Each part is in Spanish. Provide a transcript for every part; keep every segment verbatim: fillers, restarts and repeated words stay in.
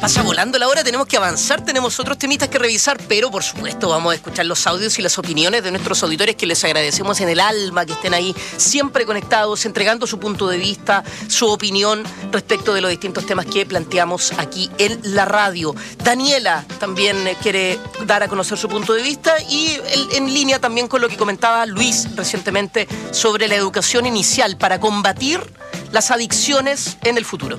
Pasa volando la hora, tenemos que avanzar, tenemos otros temitas que revisar, pero por supuesto vamos a escuchar los audios y las opiniones de nuestros auditores, que les agradecemos en el alma, que estén ahí siempre conectados, entregando su punto de vista, su opinión respecto de los distintos temas que planteamos aquí en la radio. Daniela también quiere dar a conocer su punto de vista y en línea también con lo que comentaba Luis recientemente sobre la educación inicial para combatir las adicciones en el futuro.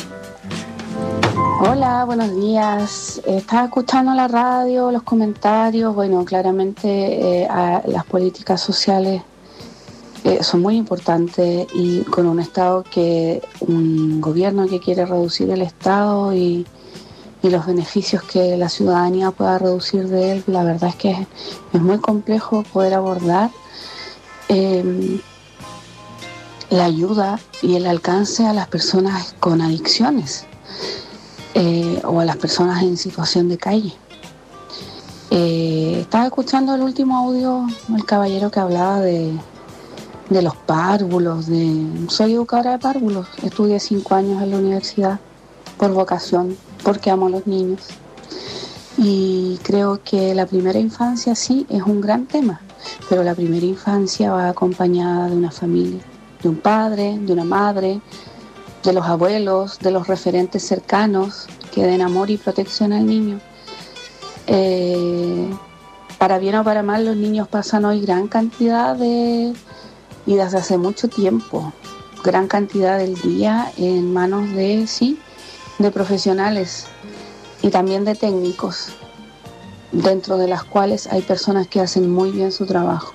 Hola, buenos días. Estaba escuchando la radio, los comentarios. Bueno, claramente eh, a, las políticas sociales eh, son muy importantes, y con un Estado que, un gobierno que quiere reducir el Estado y, y los beneficios que la ciudadanía pueda reducir de él, la verdad es que es, es muy complejo poder abordar eh, la ayuda y el alcance a las personas con adicciones. Eh, o a las personas en situación de calle. Eh, estaba escuchando el último audio, el caballero que hablaba de, de los párvulos. De, soy educadora de párvulos, estudié cinco años en la universidad por vocación, porque amo a los niños. Y creo que la primera infancia sí es un gran tema, pero la primera infancia va acompañada de una familia, de un padre, de una madre, de los abuelos, de los referentes cercanos que den amor y protección al niño. Eh, para bien o para mal, los niños pasan hoy gran cantidad de, y desde hace mucho tiempo, gran cantidad del día en manos de, sí, de profesionales y también de técnicos, dentro de las cuales hay personas que hacen muy bien su trabajo.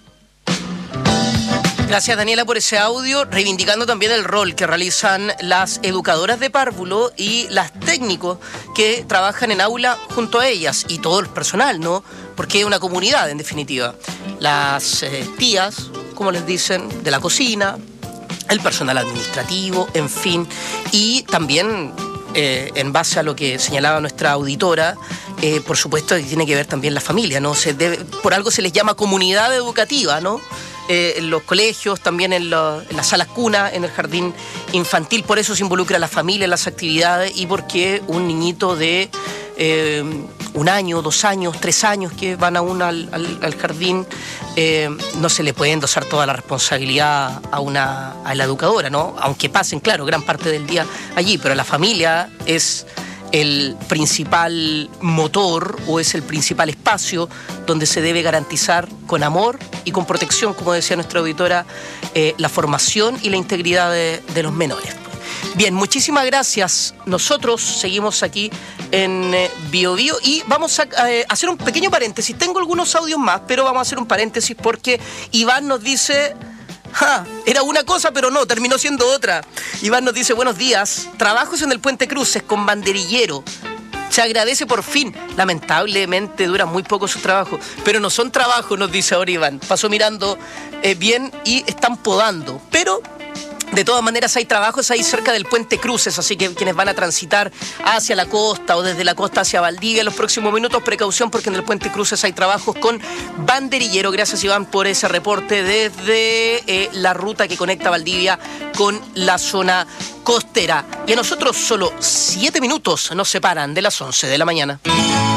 Gracias, Daniela, por ese audio, reivindicando también el rol que realizan las educadoras de párvulo y las técnicos que trabajan en aula junto a ellas, y todo el personal, ¿no? Porque es una comunidad, en definitiva. Las eh, tías, como les dicen, de la cocina, el personal administrativo, en fin, y también, eh, en base a lo que señalaba nuestra auditora, eh, por supuesto, tiene que ver también la familia, ¿no? Se debe, por algo se les llama comunidad educativa, ¿no? Eh, en los colegios, también en, lo, en las salas cuna, en el jardín infantil. Por eso se involucra a la familia en las actividades, y porque un niñito de eh, un año, dos años, tres años que van aún al, al, al jardín, eh, no se le puede endosar toda la responsabilidad a, una, a la educadora, ¿no? Aunque pasen, claro, gran parte del día allí, pero la familia es el principal motor, o es el principal espacio donde se debe garantizar con amor y con protección, como decía nuestra auditora, eh, la formación y la integridad de, de los menores. Bien, muchísimas gracias. Nosotros seguimos aquí en eh, Bio Bio y vamos a eh, hacer un pequeño paréntesis. Tengo algunos audios más, pero vamos a hacer un paréntesis porque Iván nos dice... Ja, era una cosa, pero no, terminó siendo otra. Iván nos dice: buenos días, trabajos en el Puente Cruces con banderillero. Se agradece por fin. Lamentablemente dura muy poco sus trabajos, pero no son trabajos, nos dice ahora Iván. Pasó mirando eh, bien y están podando, pero... de todas maneras hay trabajos ahí cerca del Puente Cruces, así que quienes van a transitar hacia la costa o desde la costa hacia Valdivia en los próximos minutos, precaución, porque en el Puente Cruces hay trabajos con banderillero. Gracias, Iván, por ese reporte desde eh, la ruta que conecta Valdivia con la zona costera. Y a nosotros solo siete minutos nos separan de las once de la mañana.